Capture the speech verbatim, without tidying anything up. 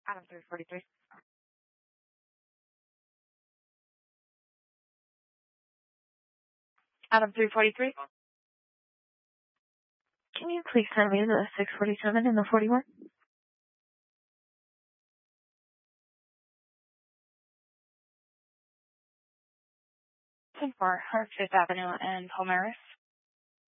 Adam three forty-three. Adam three forty-three. Can you please send me the six forty-seven and the forty-one? For Fifth Avenue and Palmaris.